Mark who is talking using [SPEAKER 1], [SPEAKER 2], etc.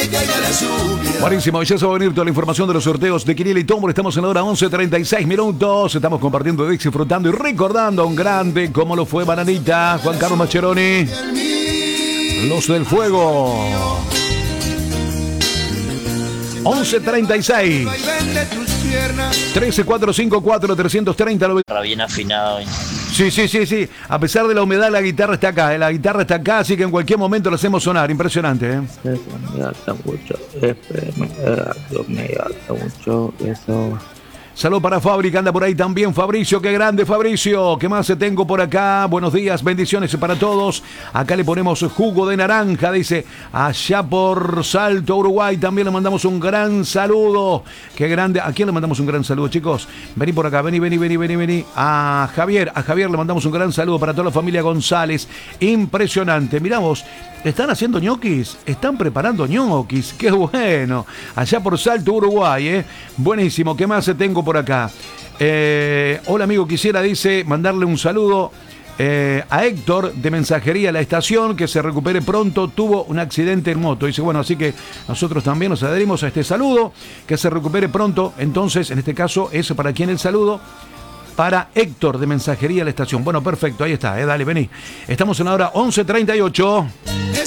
[SPEAKER 1] Buenísimo, ya se va a venir toda la información de los sorteos de Quiniela y Tómbola. Estamos en la hora 11:36 minutos. Estamos compartiendo, disfrutando y recordando a un grande como lo fue Bananita, Juan Carlos Mascheroni. Los del Fuego. 11:36. 13454-330.
[SPEAKER 2] Bien afinado.
[SPEAKER 1] Sí. A pesar de la humedad, la guitarra está acá. La guitarra está acá, así que en cualquier momento lo hacemos sonar. Impresionante, ¿eh?
[SPEAKER 3] Me gasta mucho. Me gasta mucho eso.
[SPEAKER 1] Saludos para Fabri, que anda por ahí también. Fabricio, qué grande, Fabricio. ¿Qué más tengo por acá? Buenos días, bendiciones para todos. Acá le ponemos jugo de naranja, dice. Allá por Salto, Uruguay, también le mandamos un gran saludo. Qué grande. ¿A quién le mandamos un gran saludo, chicos? Vení por acá, vení. A Javier le mandamos un gran saludo para toda la familia González. Impresionante. Miramos, están haciendo ñoquis, están preparando ñoquis. Qué bueno. Allá por Salto, Uruguay, ¿eh? Buenísimo. ¿Qué más tengo por acá? Hola amigo, quisiera, dice, mandarle un saludo a Héctor de Mensajería La Estación, que se recupere pronto, tuvo un accidente en moto. Dice, bueno, así que nosotros también nos adherimos a este saludo, que se recupere pronto. Entonces, en este caso, es para quien el saludo. Para Héctor de Mensajería La Estación. Bueno, perfecto, ahí está, dale, vení. Estamos en la hora 11:38.